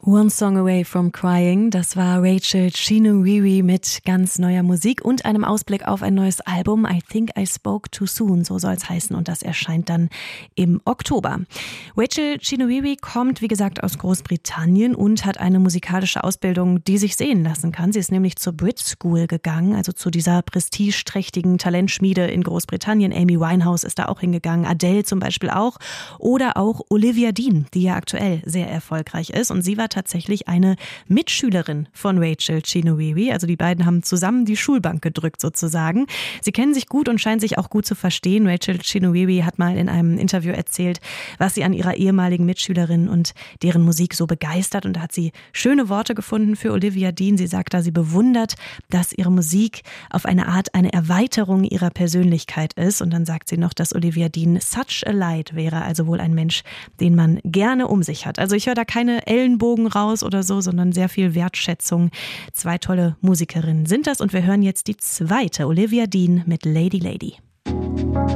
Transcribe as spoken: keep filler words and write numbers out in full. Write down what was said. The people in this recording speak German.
One Song Away from Crying, das war Rachel Chinouriri mit ganz neuer Musik und einem Ausblick auf ein neues Album. I Think I Spoke Too Soon, so soll es heißen, und das erscheint dann im Oktober. Rachel Chinouriri kommt, wie gesagt, aus Großbritannien und hat eine musikalische Ausbildung, die sich sehen lassen kann. Sie ist nämlich zur Brit School gegangen, also zu dieser prestigeträchtigen Talentschmiede in Großbritannien. Amy Winehouse ist da auch hingegangen, Adele zum Beispiel auch, oder auch Olivia Dean, die ja aktuell sehr erfolgreich ist, und sie war tatsächlich eine Mitschülerin von Rachel Chinouriri. Also die beiden haben zusammen die Schulbank gedrückt sozusagen. Sie kennen sich gut und scheinen sich auch gut zu verstehen. Rachel Chinouriri hat mal in einem Interview erzählt, was sie an ihrer ehemaligen Mitschülerin und deren Musik so begeistert. Und da hat sie schöne Worte gefunden für Olivia Dean. Sie sagt da, sie bewundert, dass ihre Musik auf eine Art eine Erweiterung ihrer Persönlichkeit ist. Und dann sagt sie noch, dass Olivia Dean such a light wäre, also wohl ein Mensch, den man gerne um sich hat. Also ich höre da keine Ellenbogen raus oder so, sondern sehr viel Wertschätzung. Zwei tolle Musikerinnen sind das, und wir hören jetzt die zweite, Olivia Dean mit Lady Lady.